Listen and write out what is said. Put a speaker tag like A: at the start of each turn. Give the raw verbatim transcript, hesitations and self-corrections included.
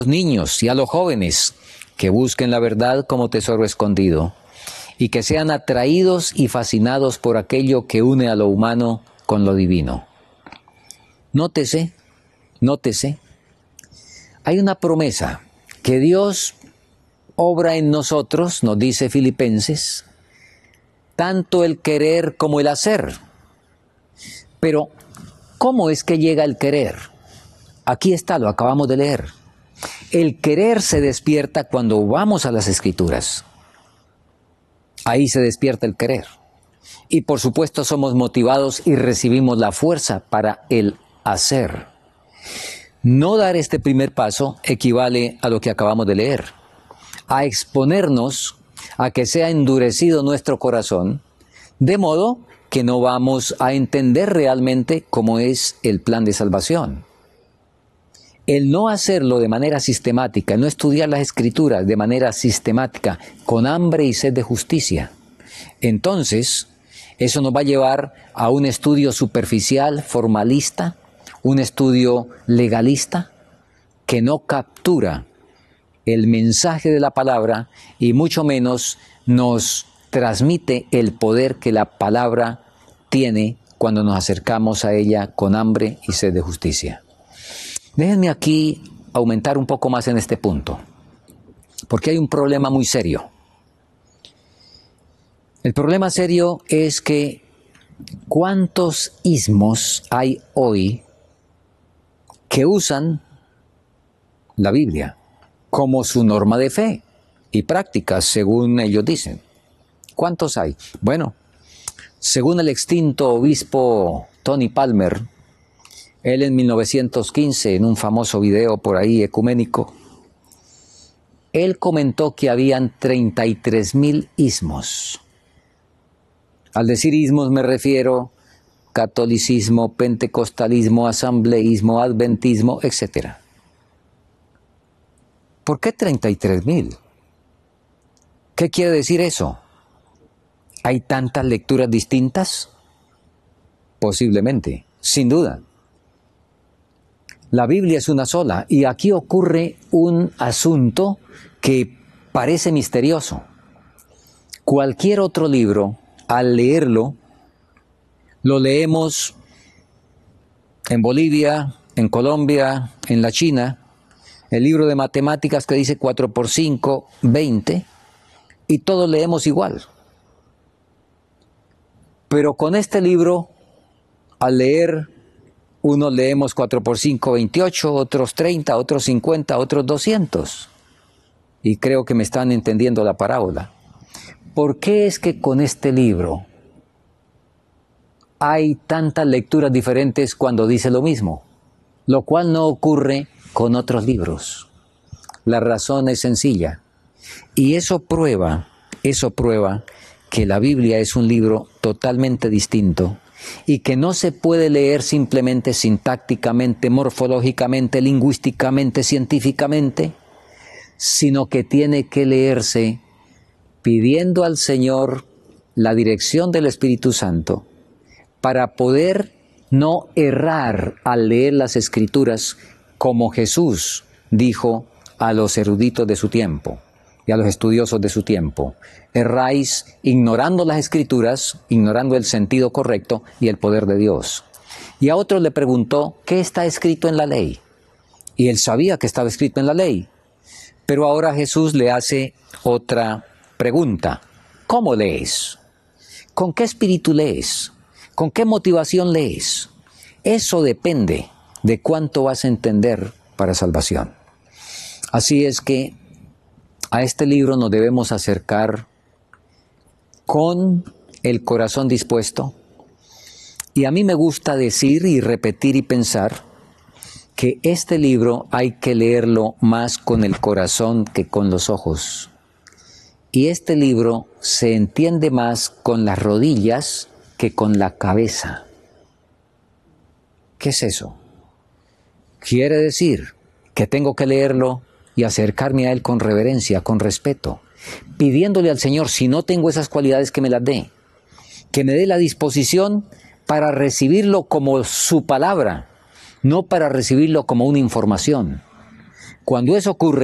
A: los niños y a los jóvenes que busquen la verdad como tesoro escondido y que sean atraídos y fascinados por aquello que une a lo humano con lo divino. Nótese, nótese, hay una promesa que Dios obra en nosotros, nos dice Filipenses, tanto el querer como el hacer. Pero, ¿cómo es que llega el querer? Aquí está, lo acabamos de leer. El querer se despierta cuando vamos a las Escrituras. Ahí se despierta el querer. Y por supuesto somos motivados y recibimos la fuerza para el hacer. No dar este primer paso equivale a lo que acabamos de leer, a exponernos a que sea endurecido nuestro corazón, de modo que no vamos a entender realmente cómo es el plan de salvación. El no hacerlo de manera sistemática, el no estudiar las Escrituras de manera sistemática, con hambre y sed de justicia, entonces eso nos va a llevar a un estudio superficial, formalista, un estudio legalista, que no captura el mensaje de la palabra y mucho menos nos transmite el poder que la palabra tiene cuando nos acercamos a ella con hambre y sed de justicia. Déjenme aquí aumentar un poco más en este punto, porque hay un problema muy serio. El problema serio es que ¿cuántos ismos hay hoy que usan la Biblia como su norma de fe y práctica, según ellos dicen? ¿Cuántos hay? Bueno, según el extinto obispo Tony Palmer, él en mil novecientos quince, en un famoso video por ahí ecuménico, él comentó que habían treinta y tres mil ismos. Al decir ismos me refiero catolicismo, pentecostalismo, asambleísmo, adventismo, etcétera. ¿Por qué treinta y tres mil? ¿Qué quiere decir eso? ¿Hay tantas lecturas distintas? Posiblemente, sin duda. La Biblia es una sola y aquí ocurre un asunto que parece misterioso. Cualquier otro libro, al leerlo, lo leemos en Bolivia, en Colombia, en la China, el libro de matemáticas que dice cuatro por cinco, veinte, y todos leemos igual. Pero con este libro, al leer, unos leemos cuatro por cinco, veintiocho, otros treinta, otros cincuenta, otros doscientos. Y creo que me están entendiendo la parábola. ¿Por qué es que con este libro hay tantas lecturas diferentes cuando dice lo mismo? Lo cual no ocurre con otros libros. La razón es sencilla. Y eso prueba, eso prueba que la Biblia es un libro totalmente distinto y que no se puede leer simplemente sintácticamente, morfológicamente, lingüísticamente, científicamente, sino que tiene que leerse pidiendo al Señor la dirección del Espíritu Santo para poder no errar al leer las Escrituras como Jesús dijo a los eruditos de su tiempo y a los estudiosos de su tiempo: erráis ignorando las Escrituras, ignorando el sentido correcto y el poder de Dios. Y a otro le preguntó, ¿qué está escrito en la ley? Y él sabía que estaba escrito en la ley. Pero ahora Jesús le hace otra pregunta: ¿cómo lees? ¿Con qué espíritu lees? ¿Con qué motivación lees? Eso depende de cuánto vas a entender para salvación. Así es que a este libro nos debemos acercar con el corazón dispuesto. Y a mí me gusta decir y repetir y pensar que este libro hay que leerlo más con el corazón que con los ojos. Y este libro se entiende más con las rodillas que con la cabeza. ¿Qué es eso? Quiere decir que tengo que leerlo y acercarme a él con reverencia, con respeto, pidiéndole al Señor, si no tengo esas cualidades, que me las dé, que me dé la disposición para recibirlo como su palabra, no para recibirlo como una información. Cuando eso ocurre,